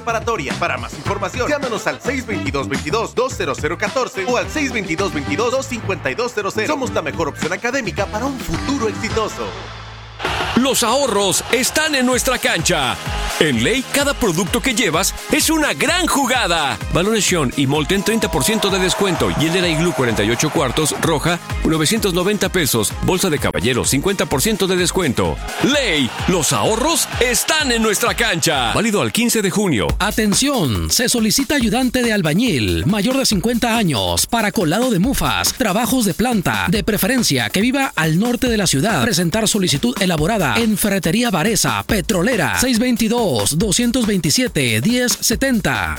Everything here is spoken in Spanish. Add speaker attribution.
Speaker 1: Preparatoria. Para más información, llámanos al 622-22-20014 o al 622-22-25200. Somos la mejor opción académica para un futuro exitoso.
Speaker 2: Los ahorros están en nuestra cancha. En Ley, cada producto que llevas es una gran jugada. Balones Sean y Molten 30% de descuento y el de la Iglú 48 cuartos roja 990 pesos. Bolsa de caballero 50% de descuento. Ley, los ahorros están en nuestra cancha. Válido al 15 de junio.
Speaker 3: Atención, se solicita ayudante de albañil mayor de 50 años para colado de mufas, trabajos de planta, de preferencia que viva al norte de la ciudad. Presentar solicitud elaborada en Ferretería Varesa, Petrolera, 622-227-1070.